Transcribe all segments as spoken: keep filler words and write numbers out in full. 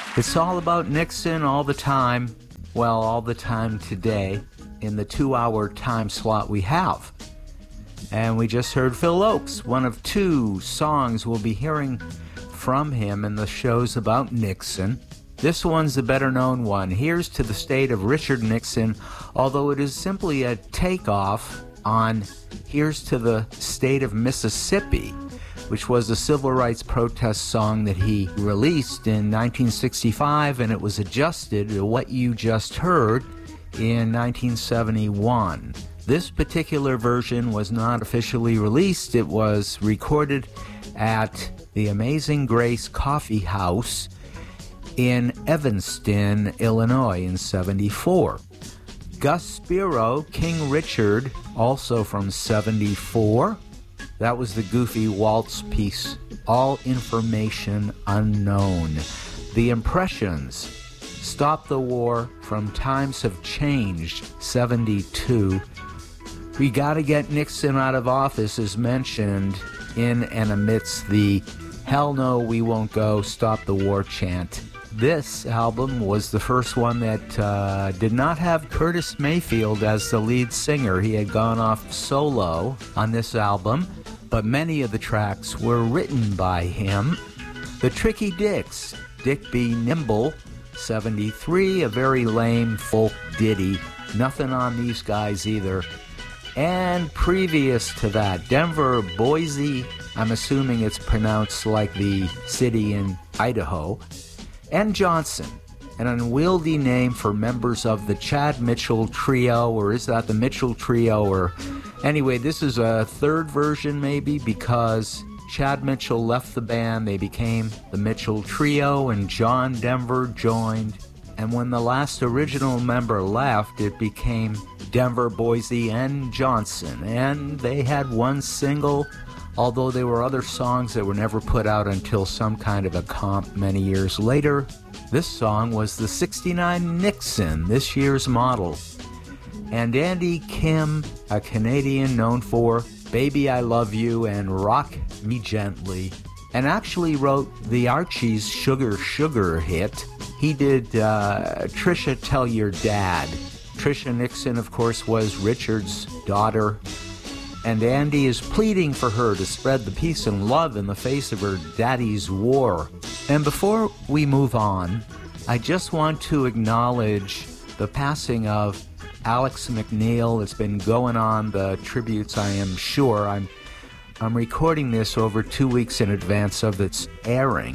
It's all about Nixon all the time, well, all the time today, in the two-hour time slot we have. And we just heard Phil Ochs, one of two songs we'll be hearing from him in the shows about Nixon. This one's the better-known one, Here's to the State of Richard Nixon, although it is simply a takeoff on Here's to the State of Mississippi, which was a civil rights protest song that he released in nineteen sixty-five, and it was adjusted to what you just heard in nineteen seventy-one. This particular version was not officially released. It was recorded at the Amazing Grace Coffee House in Evanston, Illinois in seventy-four. Gus Spiro, King Richard, also from seventy-four. That was the Goofy Waltz piece, All Information Unknown. The Impressions, Stop the War, From Times Have Changed, seventy-two. We Gotta Get Nixon Out of Office is mentioned in and amidst the Hell No, We Won't Go, Stop the War chant. This album was the first one that uh, did not have Curtis Mayfield as the lead singer. He had gone off solo on this album, but many of the tracks were written by him. The Tricky Dicks, Dick B. Nimble, seventy-three, a very lame folk ditty. Nothing on these guys either. And previous to that, Denver Boise, I'm assuming it's pronounced like the city in Idaho, and Johnson, an unwieldy name for members of the Chad Mitchell Trio, or is that the Mitchell Trio? Or anyway, this is a third version maybe, because Chad Mitchell left the band, they became the Mitchell Trio, and John Denver joined. And when the last original member left, it became Denver, Boise, and Johnson. And they had one single, although there were other songs that were never put out until some kind of a comp many years later. This song was the sixty-nine Nixon, this year's model. And Andy Kim, a Canadian known for Baby I Love You and Rock Me Gently, and actually wrote the Archies' Sugar Sugar hit. He did uh, Trisha Tell Your Dad. Trisha Nixon, of course, was Richard's daughter, and Andy is pleading for her to spread the peace and love in the face of her daddy's war. And before we move on, I just want to acknowledge the passing of Alex McNeil. It's been going on, the tributes, I am sure. I'm I'm recording this over two weeks in advance of its airing.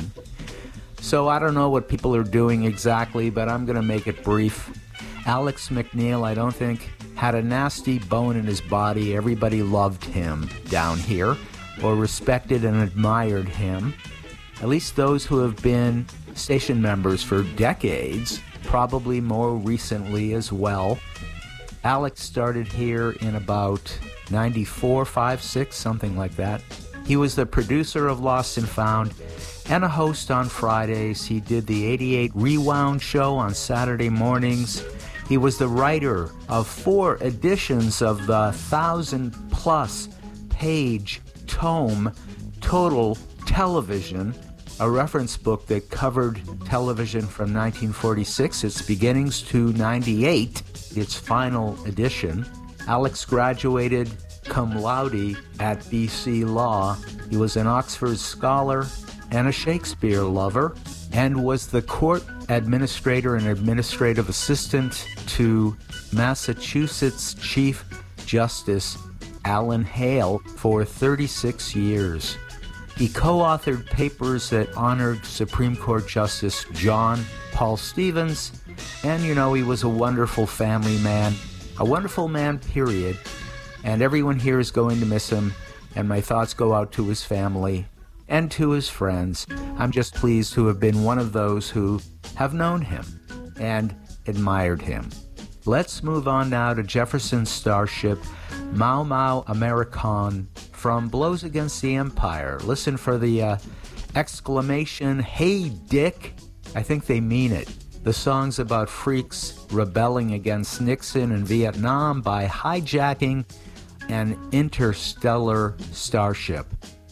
So I don't know what people are doing exactly, but I'm going to make it brief. Alex McNeil, I don't think, had a nasty bone in his body. Everybody loved him down here, or respected and admired him. At least those who have been station members for decades, probably more recently as well. Alex started here in about ninety-four, five, six, something like that. He was the producer of Lost and Found and a host on Fridays. He did the eighty-eight Rewound show on Saturday mornings. He was the writer of four editions of the thousand-plus page tome Total Television, a reference book that covered television from nineteen forty-six, its beginnings, to ninety-eight, its final edition. Alex graduated cum laude at B C Law. He was an Oxford scholar and a Shakespeare lover, and was the court administrator and administrative assistant to Massachusetts Chief Justice Alan Hale for thirty-six years. He co-authored papers that honored Supreme Court Justice John Paul Stevens, and, you know, he was a wonderful family man, a wonderful man, period, and everyone here is going to miss him, and my thoughts go out to his family and to his friends. I'm just pleased to have been one of those who have known him and admired him. Let's move on now to Jefferson Starship, Mau Mau American, from Blows Against the Empire. Listen for the uh, exclamation, "Hey, Dick!" I think they mean it. The song's about freaks rebelling against Nixon in Vietnam by hijacking an interstellar starship.